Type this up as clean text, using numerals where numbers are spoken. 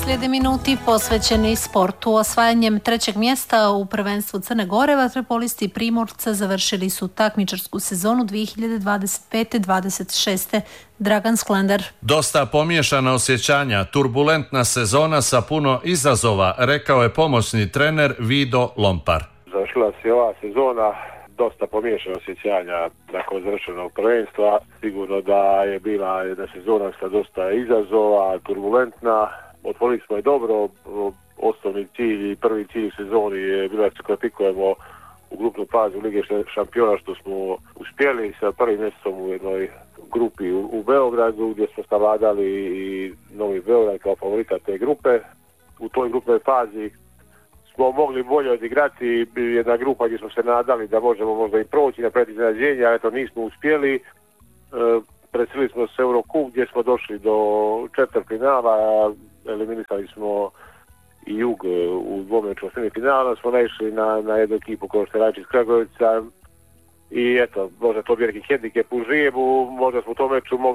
Slijede minuti posvećeni sportu. Osvajanjem 3. mjesta u prvenstvu Crne Gore vaterpolisti Primorca završili su takmičarsku sezonu 2025-26. Dragan Sklandar. Dosta pomiješana osjećanja, turbulentna sezona sa puno izazova, rekao je pomoćni trener Vido Lompar. Završila se ova sezona, dosta pomiješana osjećanja nakon završenog prvenstva. Sigurno da je bila jedna sezona sa dosta izazova, turbulentna. Otvorili smo je dobro, osnovni cilj i prvi cilj u sezoni je bilo da se kvalifikujemo u grupnu fazu Lige šampiona, što smo uspjeli sa prvim mjestom u jednoj grupi u Beogradu, gdje smo savladali i Novi Beograd kao favorita te grupe. U toj grupnoj fazi smo mogli bolje odigrati, jedna grupa gdje smo se nadali da možemo možda i proći na prediznenađenje, ali to nismo uspjeli. Preselili smo se Eurocup gdje smo došli do četvrtfinala, eliminisali smo i Jug u dvomječnom semifinalu, smo naišli na jednu ekipu kao što je Rajčić iz Kragujevca i eto, možda to bio neki hendikep u Žijevu, možda smo u tom meču mogli